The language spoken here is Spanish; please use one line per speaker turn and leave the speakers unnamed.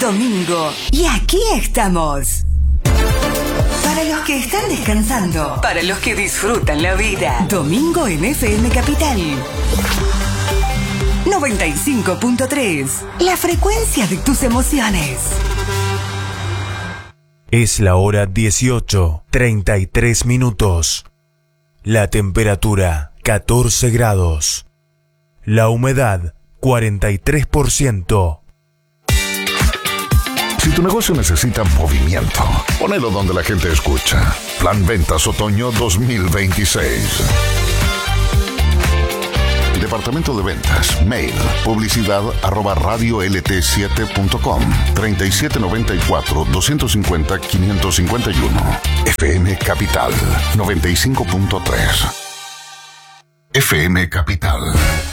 domingo y aquí estamos. Para los que están descansando, para los que disfrutan la vida. Domingo en FM Capital 95.3. La frecuencia de tus emociones.
Es la hora 18:33 minutos. La temperatura 14 grados. La humedad 43%.
Si tu negocio necesita movimiento, ponelo donde la gente escucha. Plan Ventas Otoño 2026. Departamento de Ventas. Mail. Publicidad@radiolt7.com. 3794-250-551. FM Capital 95.3. FM Capital.